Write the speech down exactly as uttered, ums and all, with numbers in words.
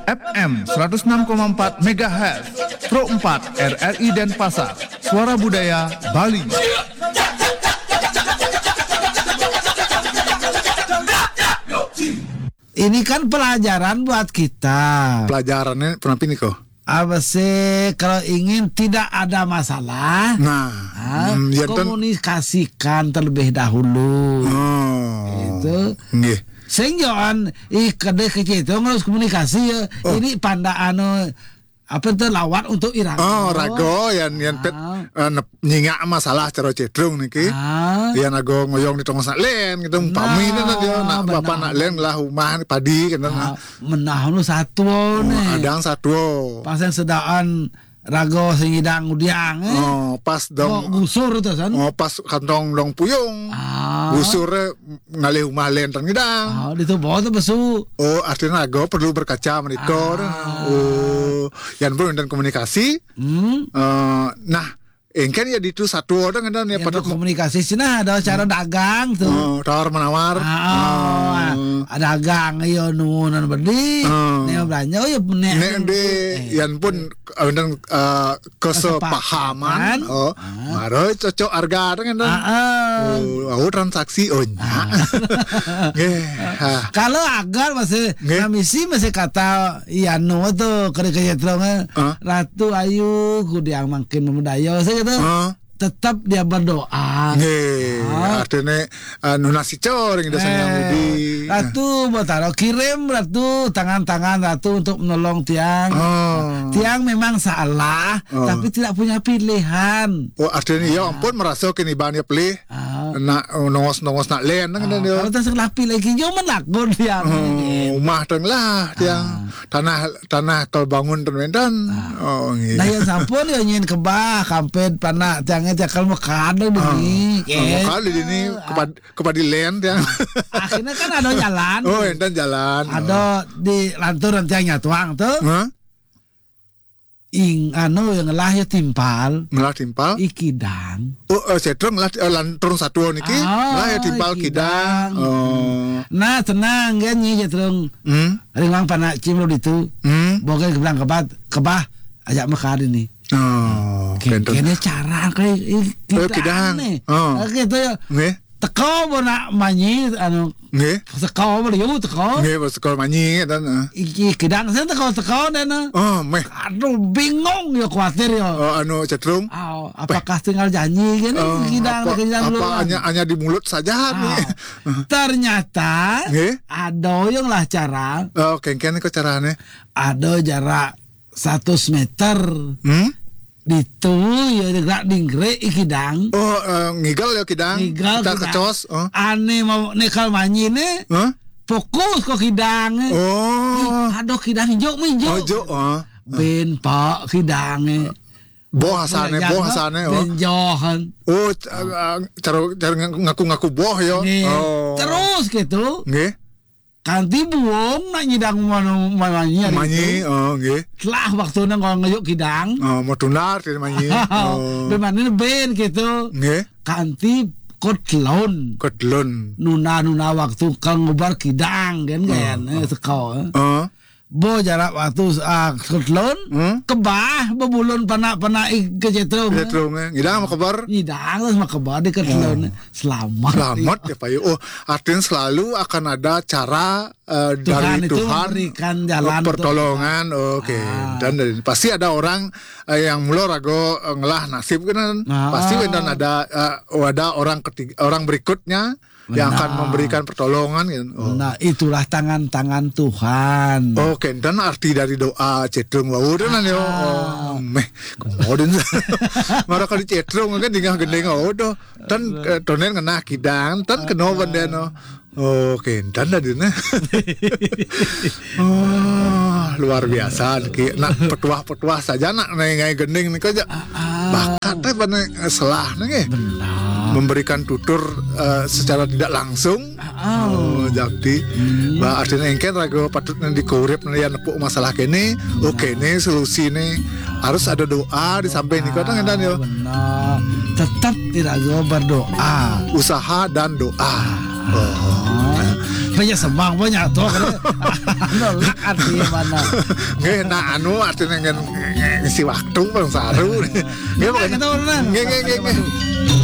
F M seratus enam koma empat megahertz, Pro empat R R I Denpasar, Suara Budaya Bali. Ini kan pelajaran buat kita. Pelajarannya kenapa nih kok? Apa sih kalau ingin tidak ada masalah? Nah, ah, hmm, ya komunikasikan terlebih dahulu. Oh, itu. Nggih. Sehingga ih kade kecil itu harus komunikasi ya. Oh. Ini panda anu apa itu lawat untuk irago. Oh, rago yang yang pet uh, nyingak masalah cara cedrung niki. Ah. Yang nago ngoyong di tongos nak len gitu umpami nah, nah dia nak bapak nak len lah rumah padi kan nah. Menah nu satu oh, nih. Adang satu. Pas yang sedaan rago singidang udiang eh. Oh, pas dong. Oh, gusur itu kan. Oh, pas kantong dong puyung. Ah. Gusur ngalih rumah len tang ngidang. Ah, di tu bawa tu besu. Oh, artinya nago perlu berkaca menikor. Ah. Oh, yang perlu dan komunikasi. Hmm. Uh, nah, engkan ya itu satu orang kan ya pada komunikasi sini ada cara dagang tuh. Oh, tawar menawar. Ah, oh, oh. Dagang yo nunan berdi. Oh. Ne belanja oh ya nek. Nek de yang pun dan uh, kesepahaman. Oh, maro cocok harga kan. Ah, oh, oh, transaksi oh nya. Kalau agar masih misi masih kata iya nu tuh kerja terong Ratu Ayu kudiang makin memedayo saya gitu. Uh. Tetap dia berdoa. Nggih, ah. Artinya uh, nunasi coring dasarnya eh, di Ratu Botaro kirim Ratu tangan-tangan Ratu untuk menolong tiang. Oh. Tiang memang salah, oh. tapi tidak punya pilihan. Oh, artinya ah. ya ampun merasa kini banyak pilih. Ah. Nak nongos-nongos nak len kan ah. dia. Kalau tak salah pilih kinyo menakut tiang. Oh, rumah teng lah tiang. Ah. Tanah tanah kalau bangun termendan. Ah. Oh, nggih. Nah, yang sampun yo nyin kebah kampet panak tiang cakal makan begini. Makan di sini kepada kepada land yang. Akhirnya kan ada jalan. Oh, enten jalan. Ada oh. di lantur tiangnya tuang tuh. Huh? Ing anu yang ngelah ya timpal. Ngelah timpal. Ikidang. Oh, uh, cedrong ngelah uh, lantur satu niki. Oh, ngelah ya timpal kidang. Oh. Nah, tenang kan nyi cedrong. Hmm. Ringang panak cimlo itu. Hmm. Boga kebelang kebat kebah ajak makan ini. Oh, kayaknya cara kayak kita kidang nih, oh. gitu ya. Nggih. Teko bona manyi anu. Nggih. Teko bona yo teko. Nggih, teko manyi dan iki kidang saya teko teko dan. Oh, meh. Aduh, bingung ya khawatir ya. Oh, anu cedrung. Oh, apakah Peh. tinggal janji kan oh, kidang apa, kidang apa hanya hanya di mulut saja oh. nih. Ternyata nggih. Ada yang lah cara. Oh, kengken kok carane. Ada jarak satu meter. Hmm? Ditu ya gerak dingre ikidang. Oh, uh, ngigal ya kidang. Ngigal kita kecos. Oh. Ane mau nekal manyi ne. Huh? Fokus kok kidang. Oh. Aduh kidang hijau minjo. Oh, hijau. Oh. Ben pak kidang. Boh hasane, boh hasane. Oh. Benjohan. Oh, cara cara ngaku-ngaku boh yo. Oh. Terus gitu. Nggih. Kanti buong nak nyidang mana manyi manyi oh nggih lah waktu nang ngayuk kidang oh mau tunar di manyi oh bemane ben gitu nggih kanti kotlon kotlon nuna-nuna waktu kang ngobar kidang kan gayane teko oh bo jarak waktu uh, kotlon hmm? Kebah bebulun panak-panak kecetrung kecetrung ngidang mau kebar ngidang terus mau kebar di kotlon oh. Selamat selamat ya Pak oh artinya selalu akan ada cara uh, Tuhan dari Tuhan memberikan jalan pertolongan oke okay. ah. Dan dari, pasti ada orang uh, yang mula rago uh, ngelah nasib kan ah. Pasti dan ada uh, ada orang ketiga orang berikutnya benar. Yang akan memberikan pertolongan gitu. Oh. Nah, itulah tangan-tangan Tuhan. Oke, okay. Dan arti dari doa cedrung wau dan yo. Oh, meh kemudian marah kali cedrung kan tinggal gendeng oh do. Dan tonen kena kidang, tan kena benden no. Oke, dan tadinya. Oh, luar biasa. Nak petuah-petuah saja nak ngai gending nih aja. Bakat teh bener selah nih. Benar. Memberikan tutur uh, secara tidak langsung. Oh, jadi hmm. Bah artinya engken rago patut nanti dikurip nanti nepuk masalah kene. Oke nih solusi nih harus ada doa di samping ini kadang kan yo. Benar. Tetap tidak berdoa. Usaha dan doa. Oh. banyak sembang banyak tuh nolak artinya mana nggak nah anu artinya ngen ngisi waktu bang saru nggak kita orang nggak nggak nggak